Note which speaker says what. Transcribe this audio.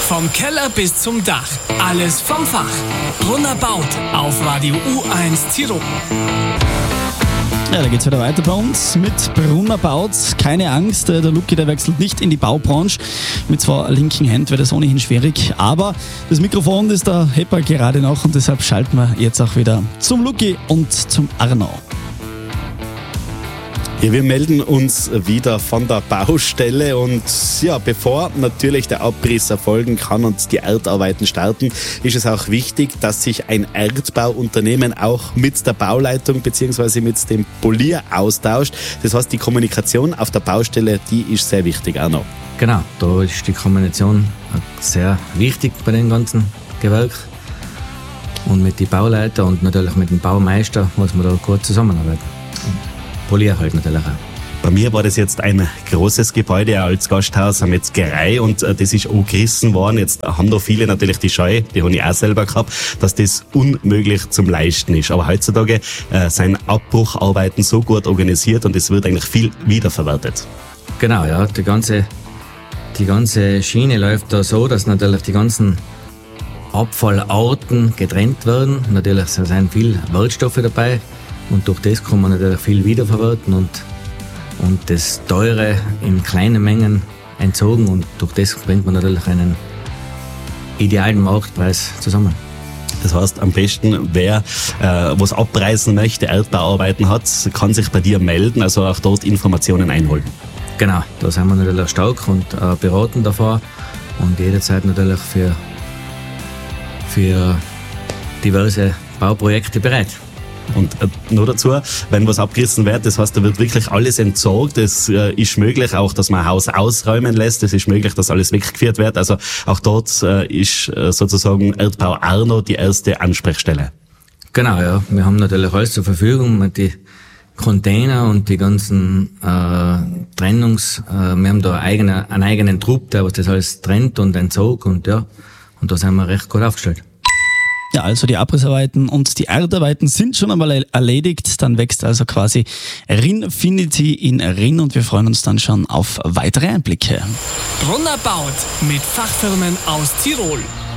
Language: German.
Speaker 1: Vom Keller bis zum Dach. Alles vom Fach. Brunner baut auf Radio U1 Tirol.
Speaker 2: Ja, da geht's wieder weiter bei uns mit Brunner baut. Keine Angst, der Luki, der wechselt nicht in die Baubranche. Mit zwei linken Händen wäre das ohnehin schwierig. Aber das Mikrofon ist der Hepper gerade noch und deshalb schalten wir jetzt auch wieder zum Luki und zum Arno.
Speaker 3: Ja, wir melden uns wieder von der Baustelle und ja, bevor natürlich der Abriss erfolgen kann und die Erdarbeiten starten, ist es auch wichtig, dass sich ein Erdbauunternehmen auch mit der Bauleitung bzw. mit dem Polier austauscht. Das heißt, die Kommunikation auf der Baustelle, die ist sehr wichtig, Arno.
Speaker 4: Genau, da ist die Kommunikation sehr wichtig bei dem ganzen Gewerk. Und mit den Bauleitern und natürlich mit dem Baumeister muss man da gut zusammenarbeiten. Polier halt natürlich auch.
Speaker 3: Bei mir war das jetzt ein großes Gebäude als Gasthaus, eine Metzgerei und das ist auch gerissen worden. Jetzt haben da viele natürlich die Scheu, die habe ich auch selber gehabt, dass das unmöglich zum Leisten ist. Aber heutzutage sind Abbrucharbeiten so gut organisiert und es wird eigentlich viel wiederverwertet.
Speaker 4: Genau, ja. Die ganze Schiene läuft da so, dass natürlich die ganzen Abfallarten getrennt werden. Natürlich sind viele Wertstoffe dabei. Und durch das kann man natürlich viel wiederverwerten und das Teure in kleinen Mengen entzogen und durch das bringt man natürlich einen idealen Marktpreis zusammen.
Speaker 3: Das heißt, am besten, wer was abreißen möchte, Erdbauarbeiten hat, kann sich bei dir melden, also auch dort Informationen einholen.
Speaker 4: Genau, da sind wir natürlich stark und beraten davor und jederzeit natürlich für diverse Bauprojekte bereit.
Speaker 3: Und nur dazu, wenn was abgerissen wird, das heißt, da wird wirklich alles entsorgt. Es ist möglich auch, dass man ein Haus ausräumen lässt. Es ist möglich, dass alles weggeführt wird. Also auch dort ist sozusagen Erdbau Arno die erste Ansprechstelle.
Speaker 4: Genau, ja. Wir haben natürlich alles zur Verfügung mit die Container und die ganzen wir haben da einen eigenen Trupp, der was das alles trennt und entsorgt und ja. Und da sind wir recht gut aufgestellt.
Speaker 2: Ja, also die Abrissarbeiten und die Erdarbeiten sind schon einmal erledigt. Dann wächst also quasi Rinfinity in Rinn und wir freuen uns dann schon auf weitere Einblicke.
Speaker 1: Brunner baut mit Fachfirmen aus Tirol.